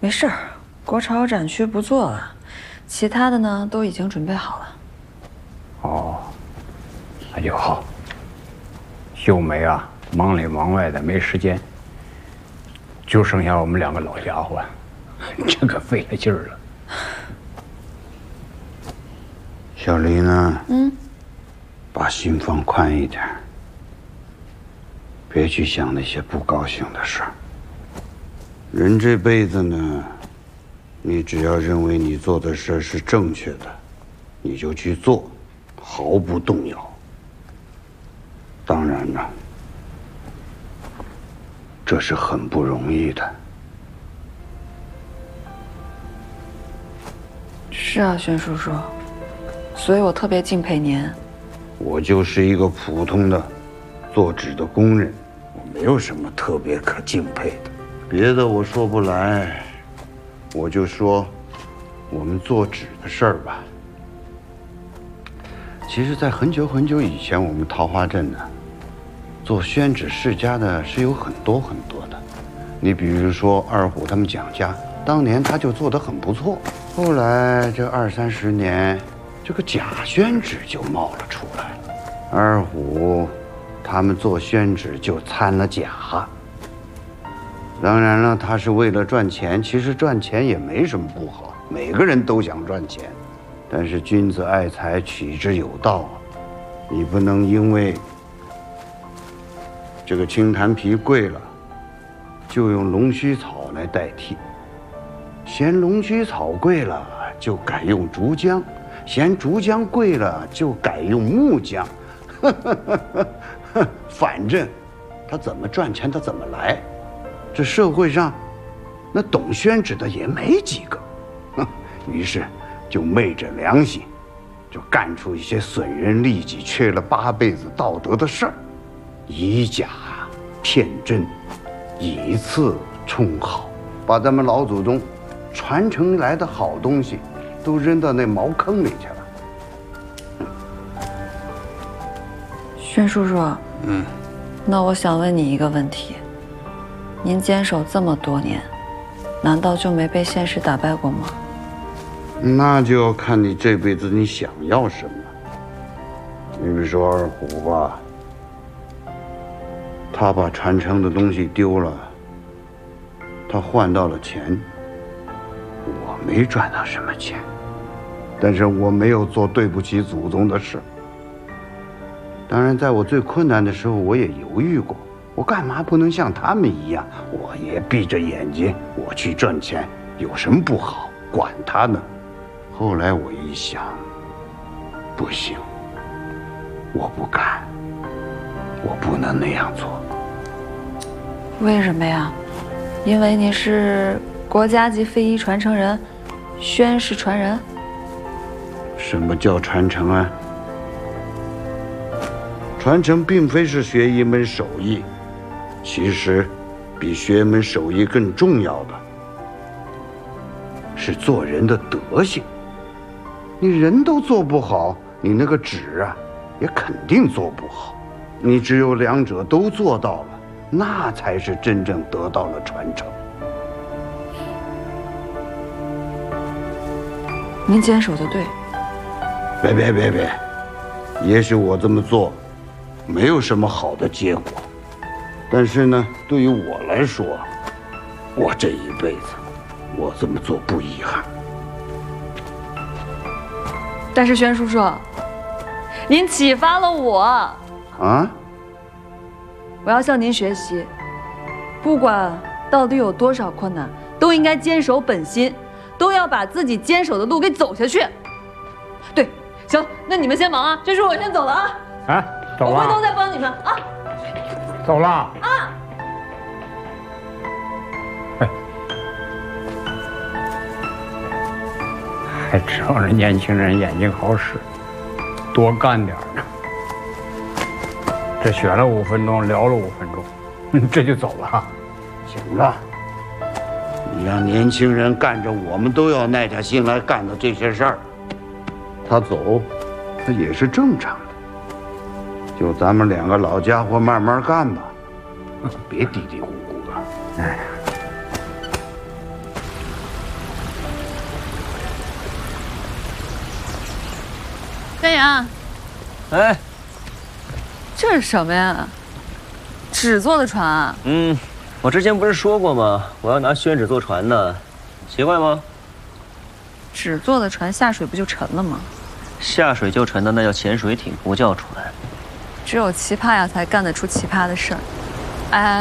没事儿，国潮展区不做了，其他的呢都已经准备好了。 哦，那就好。秀梅啊，忙里忙外的没时间，就剩下我们两个老家伙，这可费了劲儿了。 小黎呢？把心放宽一点，别去想那些不高兴的事儿。人这辈子呢，你只要认为你做的事是正确的，你就去做，毫不动摇。当然了，这是很不容易的。 是啊，轩叔叔，所以我特别敬佩您。 我就是一个普通的做纸的工人，我没有什么特别可敬佩的。别的我说不来，我就说我们做纸的事儿吧。其实，在很久很久以前，我们桃花镇呢，做宣纸世家的是有很多很多的。你比如说二虎他们蒋家，当年他就做得很不错。后来这20-30年，这个假宣纸就冒了出来了。二虎他们做宣纸就掺了假。当然了，他是为了赚钱，其实赚钱也没什么不好，每个人都想赚钱。但是君子爱财，取之有道啊，你不能因为这个青檀皮贵了，就用龙须草来代替；嫌龙须草贵了，就改用竹浆；嫌竹浆贵了，就改用木浆。反正他怎么赚钱，他怎么来。这社会上，那懂宣纸的也没几个，于是就昧着良心，就干出一些损人利己、缺了8辈子道德的事儿，以假骗真，以次充好，把咱们老祖宗传承来的好东西都扔到那茅坑里去了。 轩叔叔，那我想问你一个问题。您坚守这么多年，难道就没被现实打败过吗？ 那就要看你这辈子你想要什么。你比如说二虎吧，他把传承的东西丢了，他换到了钱。我没赚到什么钱，但是我没有做对不起祖宗的事。当然，在我最困难的时候，我也犹豫过。我干嘛不能像他们一样？我也闭着眼睛，我去赚钱，有什么不好？管他呢。后来我一想，不行，我不敢，我不能那样做。 为什么呀？因为您是国家级非遗传承人，宣氏传人。 什么叫传承啊？传承并非是学一门手艺。其实，比学门手艺更重要的是做人的德行。你人都做不好，你那个纸啊，也肯定做不好。你只有两者都做到了，那才是真正得到了传承。 您坚守的对。 别，也许我这么做，没有什么好的结果。但是呢，对于我来说，我这一辈子，我这么做不遗憾。 但是轩叔叔，您启发了我啊！ 我要向您学习，不管到底有多少困难，都应该坚守本心，都要把自己坚守的路给走下去。对，行，那你们先忙啊，轩叔，我先走了啊。 啊，走了。 我回头再帮你们啊。 走了啊！ 还指望着年轻人眼睛好使，多干点呢。这选了5分钟，聊了5分钟，这就走了。 行了，你让年轻人干着我们都要耐下心来干的这些事儿，他走，他也是正常的。就咱们2个老家伙慢慢干吧，别嘀嘀咕咕的。哎。 轩辕， 哎， 这是什么呀？纸做的船啊？ 我之前不是说过吗？我要拿宣纸做船呢，奇怪吗？ 纸做的船下水不就沉了吗？ 下水就沉的那叫潜水艇，不叫船。 只有奇葩呀才干得出奇葩的事儿。哎。